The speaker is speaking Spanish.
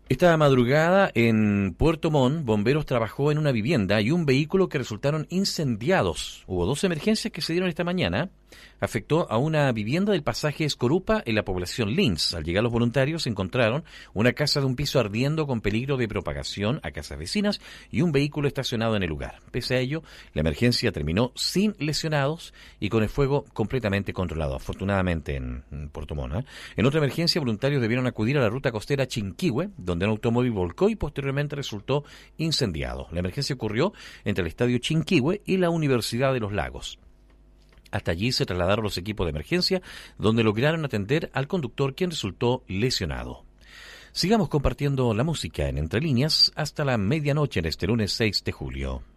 Esta madrugada en Puerto Montt, bomberos trabajó en una vivienda y un vehículo que resultaron incendiados. Hubo dos emergencias que se dieron esta mañana. Afectó a una vivienda del pasaje Escorupa en la población Lins. Al llegar los voluntarios encontraron una casa de un piso ardiendo con peligro de propagación a casas vecinas y un vehículo estacionado en el lugar. Pese a ello, la emergencia terminó sin lesionados y con el fuego completamente controlado, afortunadamente en Puerto Montt. En otra emergencia, voluntarios debieron acudir a la ruta costera Chinquihue, donde un automóvil volcó y posteriormente resultó incendiado. La emergencia ocurrió entre el estadio Chinquihue y la Universidad de los Lagos. Hasta allí se trasladaron los equipos de emergencia, donde lograron atender al conductor, quien resultó lesionado. Sigamos compartiendo la música en Entre Líneas hasta la medianoche en este lunes 6 de julio.